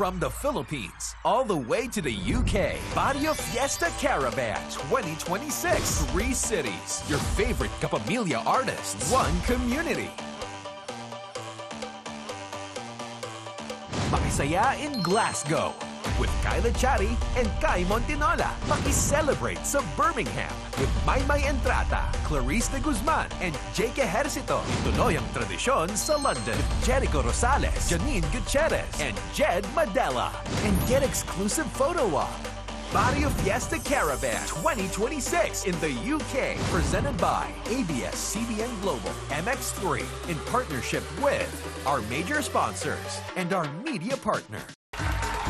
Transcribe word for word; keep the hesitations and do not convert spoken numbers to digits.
From the Philippines all the way to the U K, Barrio Fiesta Caravan twenty twenty-six. Three cities, your favorite Kapamilya artists, one community. Makisaya in Glasgow with Kyla Chari and Kai Montinola. Makiselebrate sa Birmingham with Maymay Entrata, Clarice de Guzman, and Jake Ejercito. Ituloy ang tradisyon sa London with Jericho Rosales, Janine Gutierrez, and Jed Madela. And get exclusive photo op. Barrio Fiesta Caravan twenty twenty-six in the U K. Presented by A B S C B N Global, M X three, in partnership with our major sponsors and our media partner.